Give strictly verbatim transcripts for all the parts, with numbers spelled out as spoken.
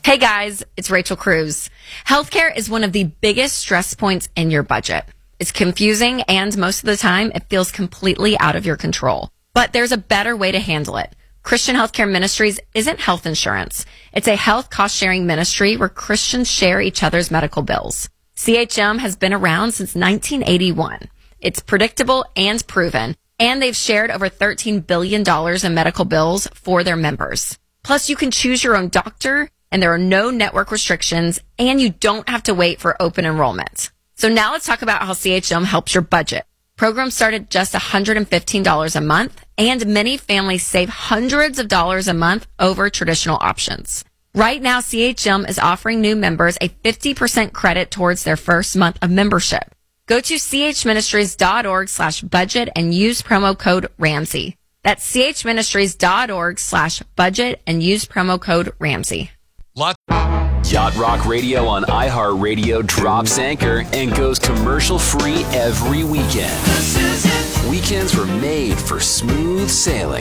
Hey guys, it's Rachel Cruz. Healthcare is one of the biggest stress points in your budget. It's confusing and most of the time it feels completely out of your control. But there's a better way to handle it. Christian Healthcare Ministries isn't health insurance. It's a health cost-sharing ministry where Christians share each other's medical bills. C H M has been around since nineteen eighty-one. It's predictable and proven, and they've shared over thirteen billion dollars in medical bills for their members. Plus, you can choose your own doctor, and there are no network restrictions, and you don't have to wait for open enrollment. So now let's talk about how C H M helps your budget. Programs start at just one hundred fifteen dollars a month, and many families save hundreds of dollars a month over traditional options. Right now, C H M is offering new members a fifty percent credit towards their first month of membership. Go to chministries.org slash budget and use promo code Ramsey. That's chministries.org slash budget and use promo code Ramsey. Yacht Rock Radio on iHeartRadio drops anchor and goes commercial-free every weekend. Weekends were made for smooth sailing.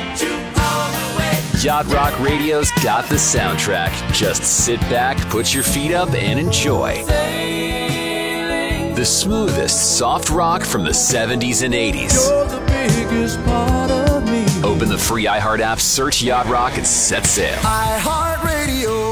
Yacht Rock Radio's got the soundtrack. Just sit back, put your feet up, and enjoy. The smoothest soft rock from the seventies and eighties. Open the free iHeart app, search Yacht Rock, and set sail. iHeartRadio.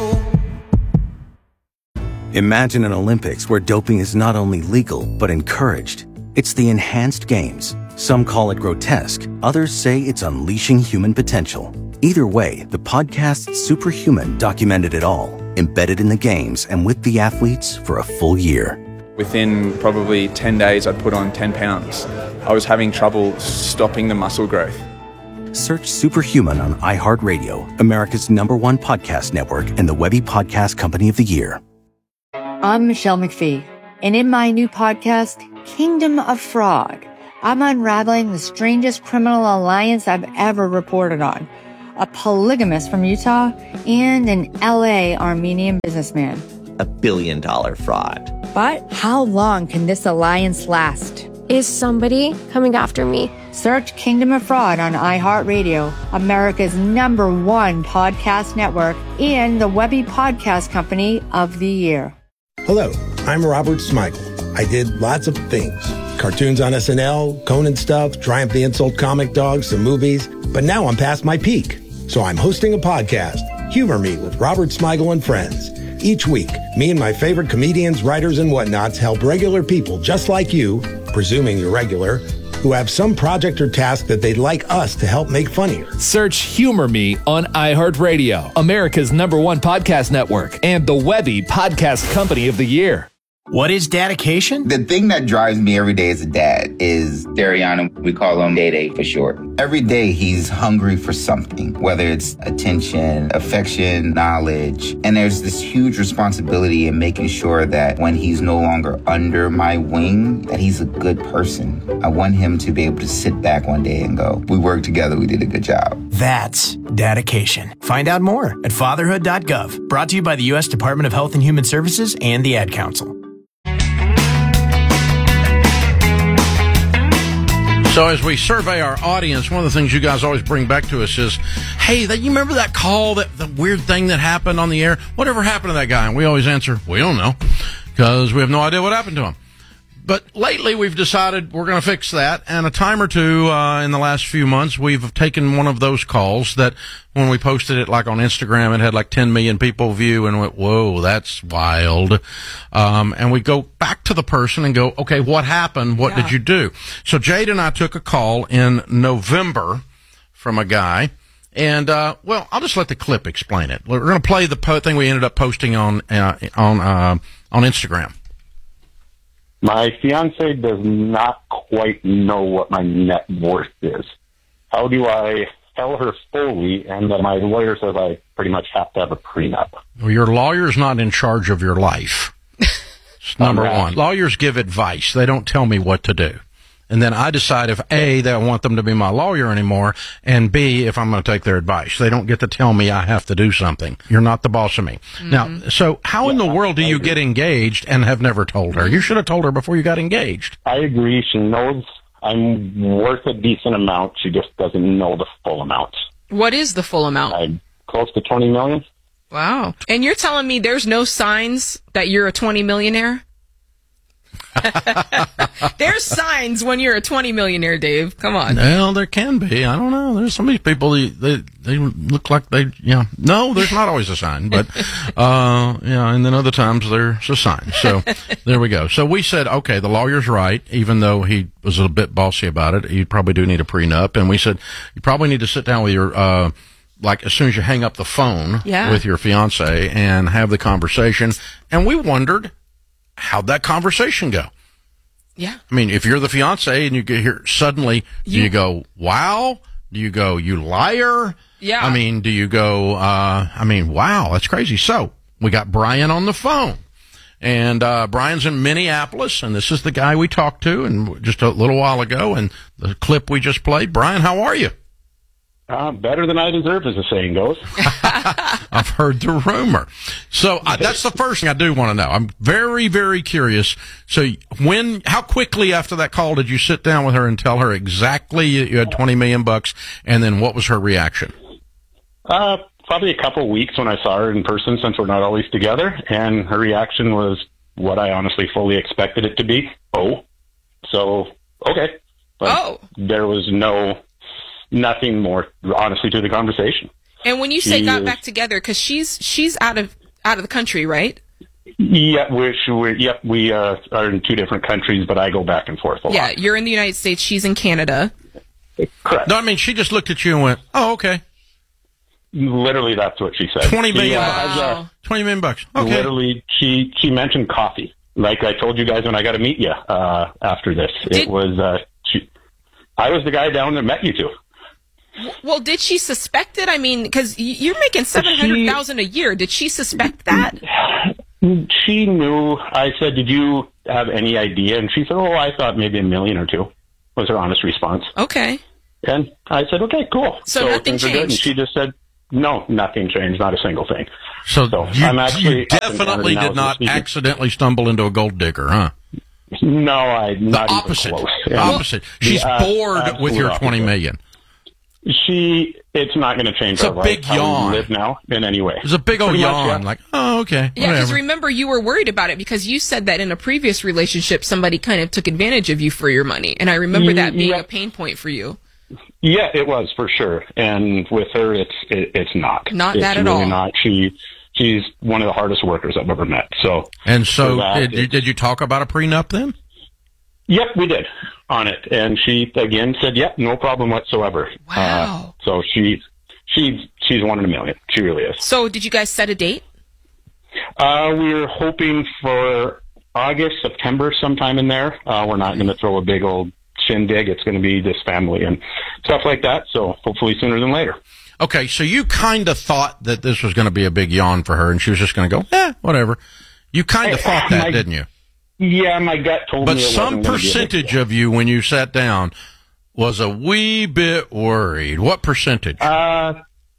Imagine an Olympics where doping is not only legal, but encouraged. It's the Enhanced Games. Some call it grotesque. Others say it's unleashing human potential. Either way, the podcast Superhuman documented it all, embedded in the games and with the athletes for a full year. Within probably ten days, I'd put on ten pounds. I was having trouble stopping the muscle growth. Search Superhuman on iHeartRadio, America's number one podcast network and the Webby Podcast Company of the Year. I'm Michelle McPhee, and in my new podcast, Kingdom of Fraud, I'm unraveling the strangest criminal alliance I've ever reported on. A polygamist from Utah and an L A Armenian businessman. A billion dollar fraud. But how long can this alliance last? Is somebody coming after me? Search Kingdom of Fraud on iHeartRadio, America's number one podcast network, and the Webby Podcast Company of the Year. Hello, I'm Robert Smigel. I did lots of things. Cartoons on S N L, Conan stuff, Triumph the Insult comic dogs, some movies. But now I'm past my peak. So I'm hosting a podcast, Humor Me with Robert Smigel and Friends. Each week, me and my favorite comedians, writers, and whatnots help regular people just like you, presuming you're regular, who have some project or task that they'd like us to help make funnier. Search Humor Me on iHeartRadio, America's number one podcast network, and the Webby Podcast Company of the Year. What is dedication? The thing that drives me every day as a dad is Dariana. We call him Day Day for short. Every day he's hungry for something, whether it's attention, affection, knowledge. And there's this huge responsibility in making sure that when he's no longer under my wing, that he's a good person. I want him to be able to sit back one day and go, we worked together, we did a good job. That's dedication. Find out more at fatherhood dot gov. Brought to you by the U S Department of Health and Human Services and the Ad Council. So as we survey our audience, one of the things you guys always bring back to us is, hey, that, you remember that call, that the weird thing that happened on the air? Whatever happened to that guy? And we always answer, we don't know, because we have no idea what happened to him. But lately we've decided we're going to fix that, and a time or two uh, in the last few months we've taken one of those calls that when we posted it like on Instagram, it had like ten million people view and went, whoa, that's wild. Um, and we go back to the person and go, okay, what happened? What yeah. did you do? So Jade and I took a call in November from a guy. And, uh, well, I'll just let the clip explain it. We're going to play the po- thing we ended up posting on, uh, on, uh, on Instagram. My fiance does not quite know what my net worth is. How do I tell her fully? And then my lawyer says I pretty much have to have a prenup. Well, your lawyer's not in charge of your life. It's number one. Lawyers give advice. They don't tell me what to do. And then I decide if A, that I want them to be my lawyer anymore, and B, if I'm going to take their advice. They don't get to tell me I have to do something. You're not the boss of me. Mm-hmm. Now, so how yeah, in the world do you get engaged and have never told her? You should have told her before you got engaged. I agree. She knows I'm worth a decent amount. She just doesn't know the full amount. What is the full amount? I'm close to twenty million dollars. Wow. And you're telling me there's no signs that you're a twenty millionaire? There's signs when you're a twenty millionaire, Dave. Come on. Well, there can be. I don't know. There's some of these people, they, they, they look like they, yeah. No, there's not always a sign, but, uh, yeah, and then other times there's a sign. So there we go. So we said, okay, the lawyer's right, even though he was a bit bossy about it. You probably do need a prenup. And we said, you probably need to sit down with your, uh, like as soon as you hang up the phone yeah. with your fiance and have the conversation. And we wondered, how'd that conversation go? Yeah. I mean, if you're the fiance and you get here suddenly, do you, you go, wow? Do you go, you liar? Yeah. I mean, do you go, uh, I mean, wow, that's crazy. So we got Brian on the phone. And uh, Brian's in Minneapolis, and this is the guy we talked to and just a little while ago, and the clip we just played. Brian, how are you? Uh, better than I deserve, as the saying goes. I've heard the rumor. So uh, that's the first thing I do want to know. I'm very, very curious. So when, how quickly after that call did you sit down with her and tell her exactly you had twenty million bucks, and then what was her reaction? Uh, probably a couple weeks when I saw her in person, since we're not always together, and her reaction was what I honestly fully expected it to be. Oh, so okay. But oh, there was no. Nothing more, honestly, to the conversation. And when you say she got is, back together, because she's she's out of out of the country, right? Yeah, we're, we're yep, we uh, are in two different countries, but I go back and forth a lot. Yeah, you're in the United States, she's in Canada. Correct. No, I mean, she just looked at you and went, "Oh, okay." Literally, that's what she said. Twenty million. She, uh, wow. uh, Twenty million bucks. Okay. Literally, she she mentioned coffee, like I told you guys when I got to meet you uh, after this. Did, it was uh, she. I was the guy down there met you two. Well, did she suspect it? I mean, because you're making seven hundred thousand a year. Did she suspect that? She knew. I said, "Did you have any idea?" And she said, "Oh, I thought maybe a million or two." Was her honest response. Okay. And I said, "Okay, cool." So, so nothing changed. And she just said, "No, nothing changed. Not a single thing." So, so you, I'm actually you definitely did not accidentally stumble into a gold digger, huh? No, I not the opposite. Even close. The opposite. She's uh, bored with your twenty million. She, it's not going to change it's our a big life, yawn. How we live now in any way. It's a big old Pretty yawn. Much, yeah. Like, oh, okay. Yeah, because remember, you were worried about it because you said that in a previous relationship, somebody kind of took advantage of you for your money. And I remember that being yeah. a pain point for you. Yeah, it was for sure. And with her, it's it, it's not. Not it's that at really all. Not. She, she's one of the hardest workers I've ever met. So. And so, that, did, did you talk about a prenup then? Yep, we did on it, and she again said, "Yep, no problem whatsoever." Wow. Uh, so she's she's she's one in a million. She really is. So, did you guys set a date? Uh, we're hoping for August, September, sometime in there. Uh, we're not going to throw a big old shindig. It's going to be just family and stuff like that. So, hopefully, sooner than later. Okay, so you kind of thought that this was going to be a big yawn for her, and she was just going to go, "Eh, whatever." You kind of I, thought that, my, didn't you? Yeah, my gut told but me. But some percentage of you, when you sat down, was a wee bit worried. What percentage? Uh,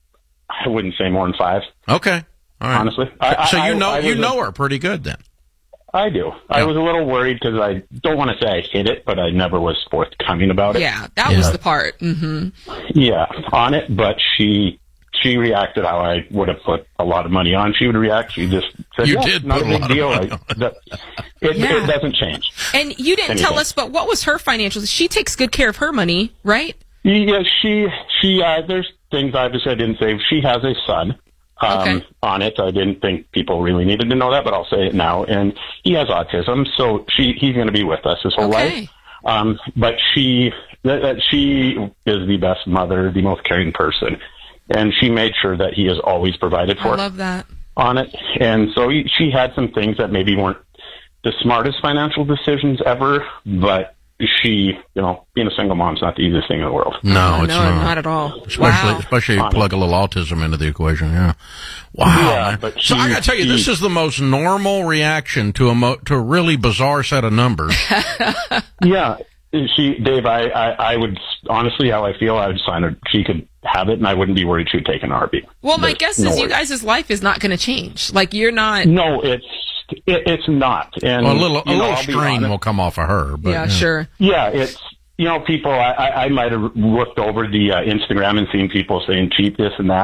I wouldn't say more than five. Okay, all right. Honestly, so, I, so you I, know I you know a, her pretty good then. I do. Yeah. I was a little worried because I don't want to say I hid it, but I never was forthcoming about it. Yeah, that yeah. was the part. Mm-hmm. Yeah, on it, but she. She reacted how I would have put a lot of money on. She would react. She just said, you yeah, did not put a big a deal. Lot I, that, it, yeah. it doesn't change. And you didn't anything. tell us, but what was her financials? She takes good care of her money, right? Yeah, she, she, uh, there's things obviously I didn't say. She has a son um, okay. on it. I didn't think people really needed to know that, but I'll say it now. And he has autism, so she, he's going to be with us his whole okay. life. Um, but she, that, she is the best mother, the most caring person. And she made sure that he is always provided for. I love that. On it. And so he, she had some things that maybe weren't the smartest financial decisions ever, but she, you know, being a single mom is not the easiest thing in the world. No, oh, it's no, not. not at all. Especially, wow. especially if you plug a little autism into the equation, yeah. Wow. Yeah, but she, so I got to tell you, she, this is the most normal reaction to a, mo- to a really bizarre set of numbers. Yeah. She, Dave, I, I, I would, honestly, how I feel, I would sign her. She could have it, and I wouldn't be worried she would take an R B. Well, my guess no is you worries. guys' life is not going to change. Like, you're not... No, it's it, it's not. And well, a little, a know, little strain will come off of her. But, yeah, yeah, sure. Yeah, it's, you know, people, I, I, I might have looked over the uh, Instagram and seen people saying cheap this and that.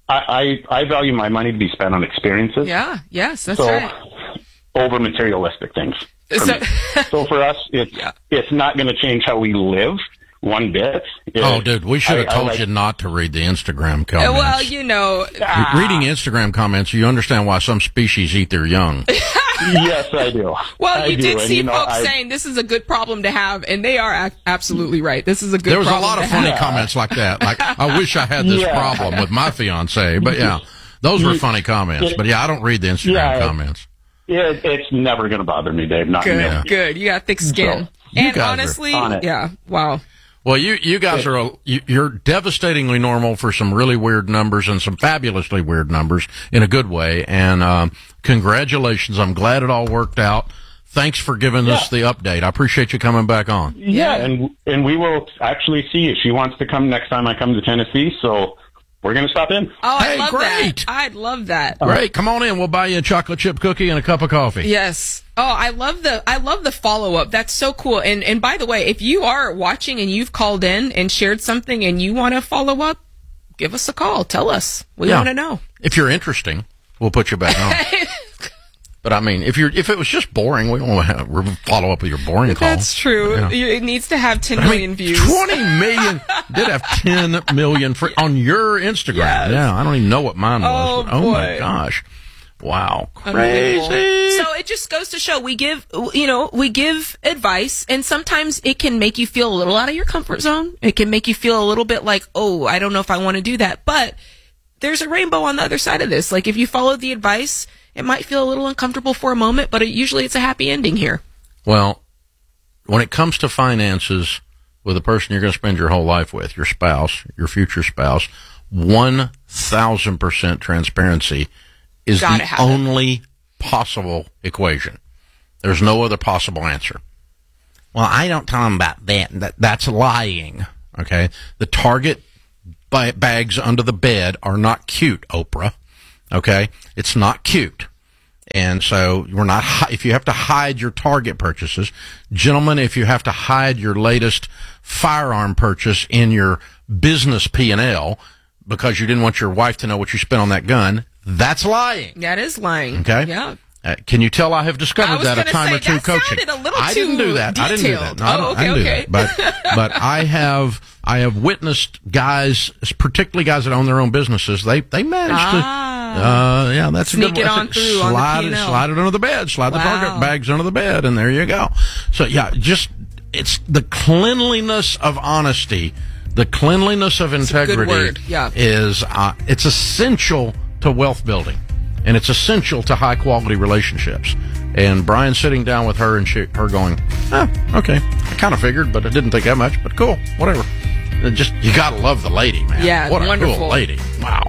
I, I, I value my money to be spent on experiences. Yeah, yes, that's so, right. Over materialistic things. For So- so for us, it's Yeah. it's not going to change how we live one bit. It- Oh, dude, we should have I- I told like- you not to read the Instagram Uh, comments. Well, you know, Ah. Re- Reading Instagram comments, you understand why some species eat their young. Yes, I do. well, I you do. did And, see you know, folks I- saying this is a good problem to have, and they are ac- absolutely right. This is a good There was a problem lot of to funny have. comments like that. Like, I wish I had this Yeah. problem with my fiance. But yeah, those were funny comments. But yeah, I don't read the Instagram Yeah. comments. It, it's never going to bother me, Dave. Not Good, me. good. You got thick skin. So, you and guys are honestly, on it. yeah, wow. Well, you you guys are a, you, you're devastatingly normal for some really weird numbers and some fabulously weird numbers in a good way. And um, congratulations! I'm glad it all worked out. Thanks for giving us the update. I appreciate you coming back on. Yeah, and and we will actually see if she wants to come next time I come to Tennessee. So we're going to stop in. Oh, Hey, I love great. that. I'd love that. Great, come on in. We'll buy you a chocolate chip cookie and a cup of coffee. Yes. Oh, I love the I love the follow up. That's so cool. And and by the way, if you are watching and you've called in and shared something and you want to follow up, give us a call. Tell us. We Yeah. want to know. If you're interesting, we'll put you back on. But I mean, if you're if it was just boring, we don't have, we'll follow up with your boring call. That's true. Yeah. You- It needs to have ten I million mean, views. twenty million did have ten million for, on your Instagram. Yes. Yeah, I don't even know what mine was. Oh, but, oh my boy. gosh. Wow. Unbelievable. Crazy. So it just goes to show we give, you know, we give advice, and sometimes it can make you feel a little out of your comfort zone. It can make you feel a little bit like, oh, I don't know if I want to do that. But there's a rainbow on the other side of this. Like if you follow the advice, it might feel a little uncomfortable for a moment, but it, usually it's a happy ending here. Well, when it comes to finances with a person you're going to spend your whole life with, your spouse, your future spouse, one thousand percent transparency is Gotta the have it. only possible equation. There's no other possible answer. Well, I don't tell them about that. that that's lying. Okay? The Target ba- bags under the bed are not cute, Oprah. Okay? It's not cute. And so we're not, hi- if you have to hide your Target purchases, gentlemen, if you have to hide your latest firearm purchase in your business P and L because you didn't want your wife to know what you spent on that gun, that's lying. That is lying. Okay? Yeah. Uh, can you tell I have I discovered was that a gonna time say, or two that coaching? sounded a little I didn't too do that. I didn't do that. detailed. No, I Oh, don't, I okay, didn't do okay. that. But but I have I have witnessed guys, particularly guys that own their own businesses. They they manage Ah. to. Uh, yeah, that's a Sneak good it one. on through on the slide P and it, L. slide it under the bed. Slide the Wow. Target bags under the bed, and there you go. So yeah, just it's the cleanliness of honesty, the cleanliness of a good integrity word, yeah. is uh, it's essential to wealth building, and it's essential to high quality relationships. And Brian sitting down with her and she, her going, oh, okay, I kind of figured, but I didn't think that much. But cool, whatever. It just you gotta love the lady, man. Yeah, what a wonderful. cool lady. Wow.